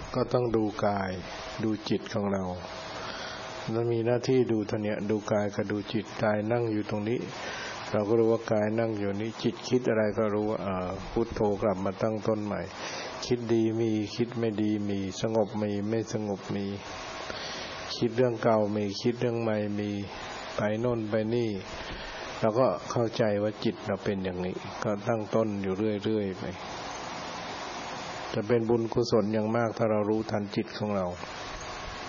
ก็ต้องดูกายดูจิตของเราแล้วมีหน้าที่ดูเท่านี้ดูกายกับดูจิตกายนั่งอยู่ตรงนี้เราก็รู้ว่ากายนั่งอยู่นี้จิตคิดอะไรก็รู้ว่าพุทโธกลับมาตั้งต้นใหม่คิดดีมีคิดไม่ดีมีสงบมีไม่สงบมีคิดเรื่องเก่ามีคิดเรื่องใหม่มีไปโน่นไปนี่เราก็เข้าใจว่าจิตเราเป็นอย่างนี้ก็ตั้งต้นอยู่เรื่อยๆไปจะเป็นบุญกุศลอย่างมากถ้าเรารู้ทันจิตของเรา